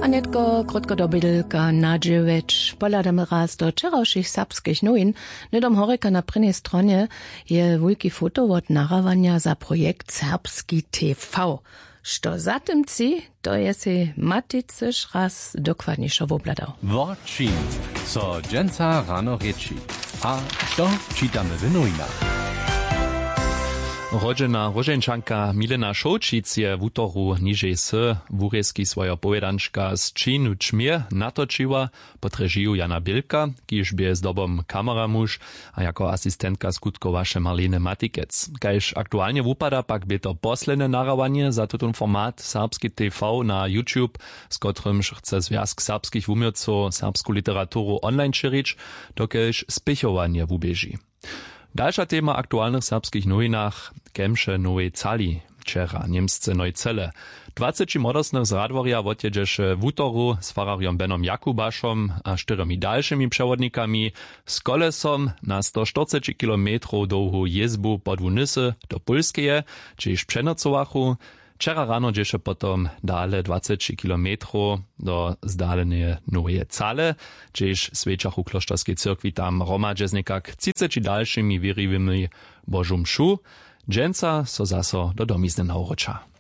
Anetko krótkodobydlka nadźewecz poladamy raz do wczorajszych serbskich nowin. Nedom horeka na prynnej stronie je wulki foto od narawania za projekt Serbski TV. Što za tym ci, to je si Matycysz raz dokładniejszo wobladał. Wodczyn, co dżęca rano rieči. A to czytamy w nowinach. Rodzena Roženčanka Milena Šolčic je v útoru nižej s vúrezky svojo povedančka z Čínu čmier natočiła pod režiju Jana Bilka, kiž bie s dobom kameramuž a jako asistentka skutkovaše Marlene Matikec. Kajž aktuálne vúpada, pak by to posledné narawanie za tutun format Serbski TV na YouTube, s kotrymž chce Związk serbskich wumiocov serbsku literaturu online širič, dokeľž spichovanie wubieži. Dalsza tema aktualnych serbskich nowinach kemše nowej cali, wczera niemsce Neuzelle. 20 młodostnych z Radworja odjedziesz w útoru z farariom Benom Jakubaszom a 4 dalszymi przewodnikami z kolesom na 140 km długu jezbu pod Wunysy do Pulskeje, czyż przenocowachu. Wczera rano dziesze potom dale 20 km do zdalenej Nowej Cale, gdzieś świeczachu klosztorskiej cyrkwi tam romadźe z nekak 30 dalszymi wierliwymi Bożu mšu, dżęca so zaso do domizny nauroča.